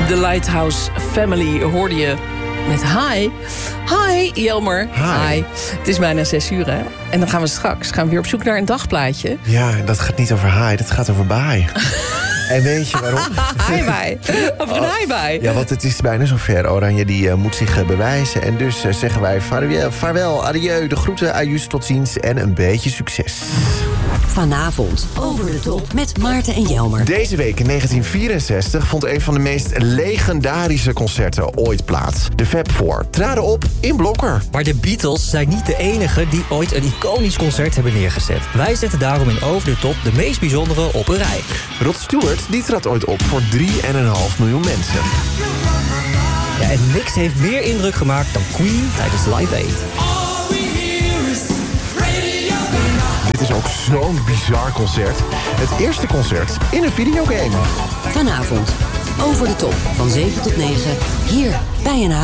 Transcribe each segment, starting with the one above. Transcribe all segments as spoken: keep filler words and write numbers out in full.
The Lighthouse Family hoorde je met hi. Hi, Jelmer. Hi. Hi. Het is bijna zes uur, hè? En dan gaan we straks gaan we weer op zoek naar een dagplaatje. Ja, dat gaat niet over hi, dat gaat over bye. En weet je waarom? Hi-bye. Over een hi-bye. Ja, want het is bijna zover. Oranje die uh, moet zich uh, bewijzen. En dus uh, zeggen wij vaarwel, vaarwel, adieu, de groeten, ajus, tot ziens en een beetje succes. Vanavond Over de Top met Maarten en Jelmer. Deze week in negentien vierenzestig vond een van de meest legendarische concerten ooit plaats. De Fab Four traden op in Blokker. Maar de Beatles zijn niet de enigen die ooit een iconisch concert hebben neergezet. Wij zetten daarom in Over de Top de meest bijzondere op een rij. Rod Stewart die trad ooit op voor drie komma vijf miljoen mensen. Ja, en niks heeft meer indruk gemaakt dan Queen tijdens Live Aid. Dit is ook zo'n bizar concert. Het eerste concert in een videogame. Vanavond Over de Top van zeven tot negen hier bij N H.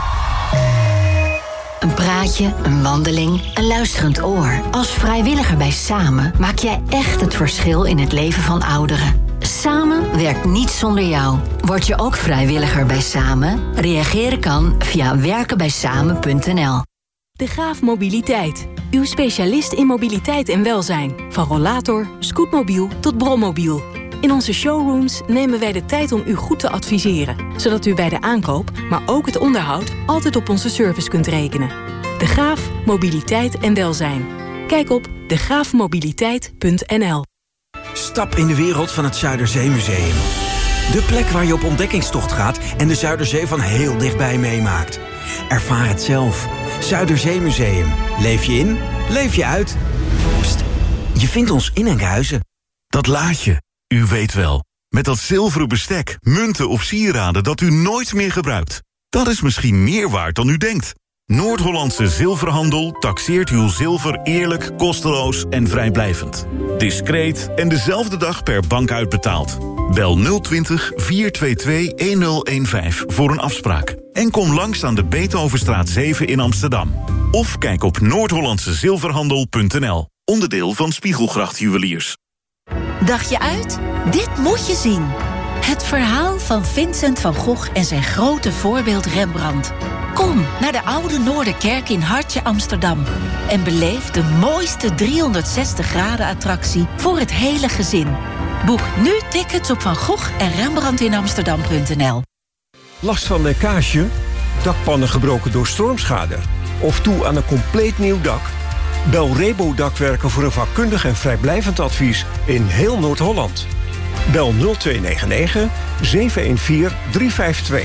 Een praatje, een wandeling, een luisterend oor. Als vrijwilliger bij Samen maak jij echt het verschil in het leven van ouderen. Samen werkt niet zonder jou. Word je ook vrijwilliger bij Samen? Reageren kan via werken bij samen punt n l. De Graaf Mobiliteit. Uw specialist in mobiliteit en welzijn. Van rollator, scootmobiel tot brommobiel. In onze showrooms nemen wij de tijd om u goed te adviseren. Zodat u bij de aankoop, maar ook het onderhoud altijd op onze service kunt rekenen. De Graaf Mobiliteit en welzijn. Kijk op de graaf mobiliteit punt n l. Stap in de wereld van het Zuiderzeemuseum. De plek waar je op ontdekkingstocht gaat en de Zuiderzee van heel dichtbij meemaakt. Ervaar het zelf. Zuiderzeemuseum. Leef je in, leef je uit. Pst, je vindt ons in Enkhuizen. Dat laadje, u weet wel. Met dat zilveren bestek, munten of sieraden dat u nooit meer gebruikt. Dat is misschien meer waard dan u denkt. Noord-Hollandse Zilverhandel taxeert uw zilver eerlijk, kosteloos en vrijblijvend. Discreet en dezelfde dag per bank uitbetaald. Bel nul twintig, vier twee twee, een nul een vijf voor een afspraak. En kom langs aan de Beethovenstraat zeven in Amsterdam. Of kijk op noord hollandse zilverhandel punt n l. Onderdeel van Spiegelgracht Juweliers. Dacht je uit? Dit moet je zien. Het verhaal van Vincent van Gogh en zijn grote voorbeeld Rembrandt. Kom naar de Oude Noorderkerk in Hartje Amsterdam. En beleef de mooiste driehonderdzestig graden attractie voor het hele gezin. Boek nu tickets op Van Gogh en Rembrandt in Amsterdam punt n l. Last van lekkage? Dakpannen gebroken door stormschade? Of toe aan een compleet nieuw dak? Bel Rebo Dakwerken voor een vakkundig en vrijblijvend advies in heel Noord-Holland. Bel nul twee negen negen, zeven een vier, drie vijf twee.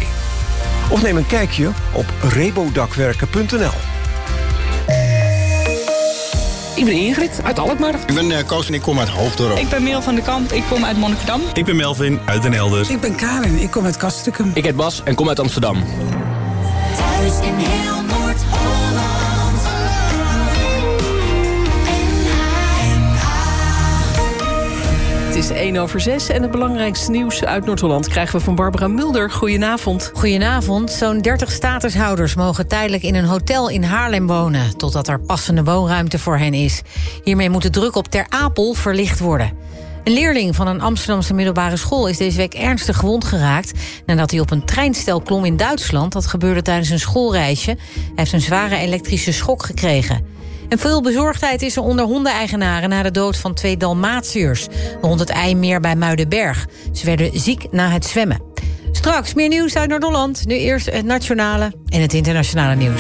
Of neem een kijkje op rebodakwerken punt n l. Ik ben Ingrid uit Alkmaar. Ik ben uh, Koos en ik kom uit Hoofddorp. Ik ben Merel van der Kamp, ik kom uit Monnikendam. Ik ben Melvin uit Den Helder. Ik ben Karen, ik kom uit Castricum. Ik heet Bas en kom uit Amsterdam. Thuis in heel Noord-Holland. Het is één over zes en het belangrijkste nieuws uit Noord-Holland krijgen we van Barbara Mulder. Goedenavond. Goedenavond. Zo'n dertig statushouders mogen tijdelijk in een hotel in Haarlem wonen, totdat er passende woonruimte voor hen is. Hiermee moet de druk op Ter Apel verlicht worden. Een leerling van een Amsterdamse middelbare school is deze week ernstig gewond geraakt nadat hij op een treinstel klom in Duitsland. Dat gebeurde tijdens een schoolreisje. Hij heeft een zware elektrische schok gekregen. En veel bezorgdheid is er onder hondeneigenaren na de dood van twee Dalmatiërs rond het IJmeer bij Muidenberg. Ze werden ziek na het zwemmen. Straks meer nieuws uit Noord-Holland. Nu eerst het nationale en het internationale nieuws.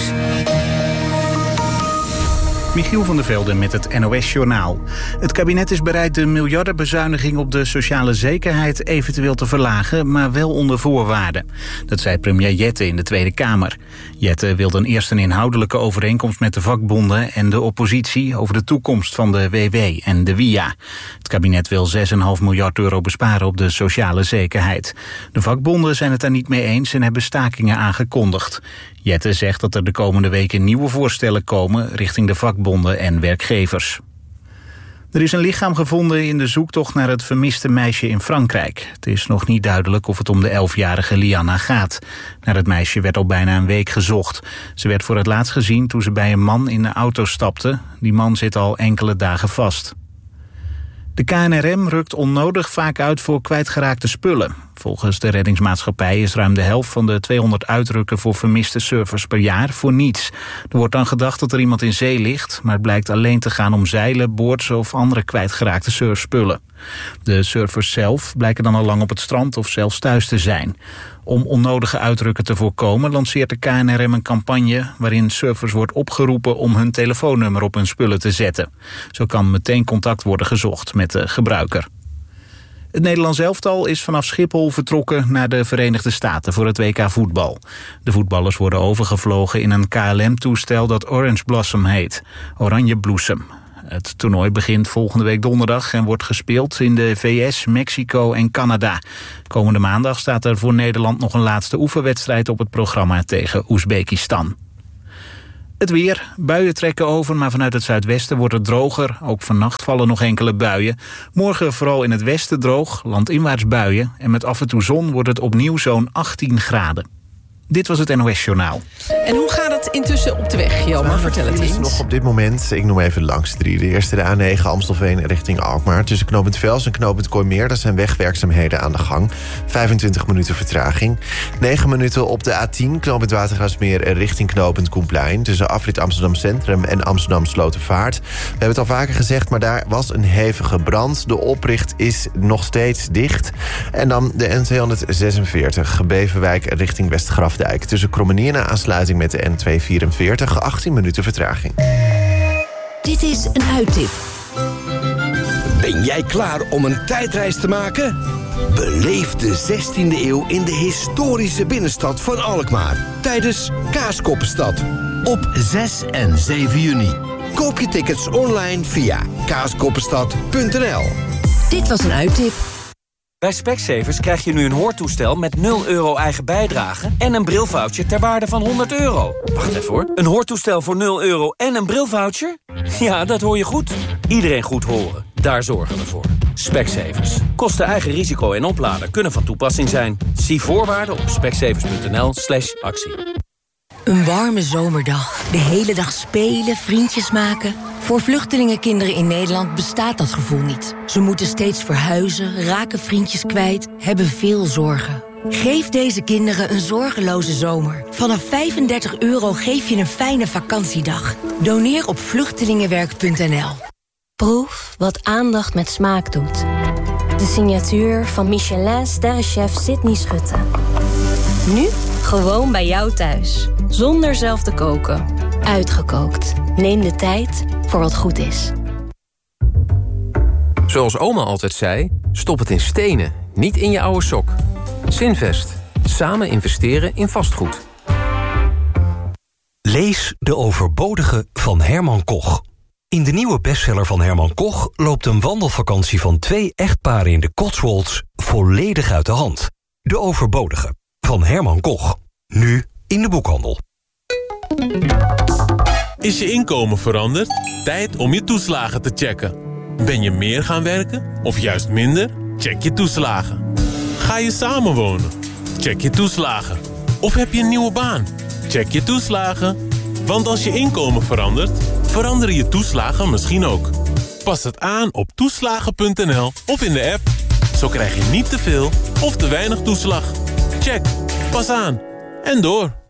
Michiel van der Velde met het N O S-journaal. Het kabinet is bereid de miljardenbezuiniging op de sociale zekerheid eventueel te verlagen, maar wel onder voorwaarden. Dat zei premier Jette in de Tweede Kamer. Jette wil dan eerst een inhoudelijke overeenkomst met de vakbonden en de oppositie over de toekomst van de W W en de W I A. Het kabinet wil zes komma vijf miljard euro besparen op de sociale zekerheid. De vakbonden zijn het daar niet mee eens en hebben stakingen aangekondigd. Jette zegt dat er de komende weken nieuwe voorstellen komen richting de vakbonden en werkgevers. Er is een lichaam gevonden in de zoektocht naar het vermiste meisje in Frankrijk. Het is nog niet duidelijk of het om de elfjarige Lianna gaat. Naar het meisje werd al bijna een week gezocht. Ze werd voor het laatst gezien toen ze bij een man in de auto stapte. Die man zit al enkele dagen vast. De K N R M rukt onnodig vaak uit voor kwijtgeraakte spullen. Volgens de reddingsmaatschappij is ruim de helft van de tweehonderd uitrukken voor vermiste surfers per jaar voor niets. Er wordt dan gedacht dat er iemand in zee ligt, maar het blijkt alleen te gaan om zeilen, boords of andere kwijtgeraakte surfspullen. De surfers zelf blijken dan al lang op het strand of zelfs thuis te zijn. Om onnodige uitrukken te voorkomen lanceert de K N R M een campagne waarin surfers wordt opgeroepen om hun telefoonnummer op hun spullen te zetten. Zo kan meteen contact worden gezocht met de gebruiker. Het Nederlands elftal is vanaf Schiphol vertrokken naar de Verenigde Staten voor het W K voetbal. De voetballers worden overgevlogen in een K L M-toestel dat Orange Blossom heet, Oranje Bloesem. Het toernooi begint volgende week donderdag en wordt gespeeld in de V S, Mexico en Canada. Komende maandag staat er voor Nederland nog een laatste oefenwedstrijd op het programma tegen Oezbekistan. Het weer. Buien trekken over, maar vanuit het zuidwesten wordt het droger. Ook vannacht vallen nog enkele buien. Morgen vooral in het westen droog, landinwaarts buien. En met af en toe zon wordt het opnieuw zo'n achttien graden. Dit was het N O S-journaal. En hoe gaat het intussen op de weg, Jelmer? Vertel het eens. Nog op dit moment, ik noem even de langste drie. De eerste, de A negen Amstelveen richting Alkmaar. Tussen knooppunt Vels en knooppunt Kooimeer. Daar zijn wegwerkzaamheden aan de gang. vijfentwintig minuten vertraging. negen minuten op de A tien, knooppunt Watergraafsmeer richting knooppunt Koenplein. Tussen afrit Amsterdam Centrum en Amsterdam Slotervaart. We hebben het al vaker gezegd, maar daar was een hevige brand. De opricht is nog steeds dicht. En dan de N tweehonderdzesenveertig, Beverwijk richting Westgrafdijk. Tussen Krommenier na aansluiting met de N tweehonderdvierenveertig, achttien minuten vertraging. Dit is een uittip. Ben jij klaar om een tijdreis te maken? Beleef de zestiende eeuw in de historische binnenstad van Alkmaar. Tijdens Kaaskoppenstad. Op zes en zeven juni. Koop je tickets online via kaaskoppenstad punt n l. Dit was een uittip. Bij Specsavers krijg je nu een hoortoestel met nul euro eigen bijdrage en een brilvoucher ter waarde van honderd euro. Wacht even hoor. Een hoortoestel voor nul euro en een brilvoucher? Ja, dat hoor je goed. Iedereen goed horen. Daar zorgen we voor. Specsavers. Kosten eigen risico en oplader kunnen van toepassing zijn. Zie voorwaarden op specsavers punt n l slash actie. Een warme zomerdag. De hele dag spelen, vriendjes maken. Voor vluchtelingenkinderen in Nederland bestaat dat gevoel niet. Ze moeten steeds verhuizen, raken vriendjes kwijt, hebben veel zorgen. Geef deze kinderen een zorgeloze zomer. Vanaf vijfendertig euro geef je een fijne vakantiedag. Doneer op vluchtelingenwerk punt n l. Proef wat aandacht met smaak doet. De signatuur van Michelin-sterrenchef Sydney Schutte. Nu gewoon bij jou thuis. Zonder zelf te koken. Uitgekookt. Neem de tijd voor wat goed is. Zoals oma altijd zei, stop het in stenen, niet in je oude sok. Zinvest. Samen investeren in vastgoed. Lees De Overbodige van Herman Koch. In de nieuwe bestseller van Herman Koch loopt een wandelvakantie van twee echtparen in de Cotswolds volledig uit de hand. De Overbodige van Herman Koch. Nu in de boekhandel. Is je inkomen veranderd? Tijd om je toeslagen te checken. Ben je meer gaan werken of juist minder? Check je toeslagen. Ga je samenwonen? Check je toeslagen. Of heb je een nieuwe baan? Check je toeslagen. Want als je inkomen verandert, veranderen je toeslagen misschien ook. Pas het aan op toeslagen punt n l of in de app. Zo krijg je niet te veel of te weinig toeslag. Check. Pas aan. En door.